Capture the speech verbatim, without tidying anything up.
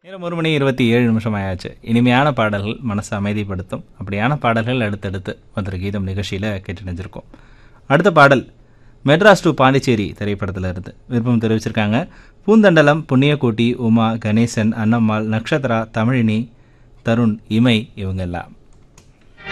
நேரம் ஒரு மணி இருபத்தி ஏழு நிமிஷம் ஆயாச்சு. இனிமையான பாடல்கள் மனசை அமைதிப்படுத்தும். அப்படியான பாடல்கள் அடுத்தடுத்து மதுரை கீதம் நிகழ்ச்சியில் கேட்டுணிஞ்சிருக்கோம். அடுத்த பாடல் மெட்ராஸ் டு பாண்டிச்சேரி திரைப்படத்தில் இருந்து விருப்பம் தெரிவிச்சிருக்காங்க. பூந்தண்டலம், புண்ணியக்கோட்டி, உமா, கணேசன், அன்னம்மாள், நக்ஷத்ரா, தமிழினி, தருண், இமை இவங்க எல்லாம்.